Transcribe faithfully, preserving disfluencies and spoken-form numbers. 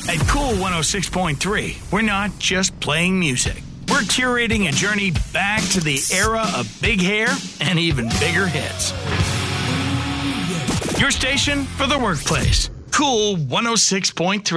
At Cool one oh six point three, we're not just playing music. We're curating a journey back to the era of big hair and even bigger hits. Your station for the workplace. Cool one oh six point three.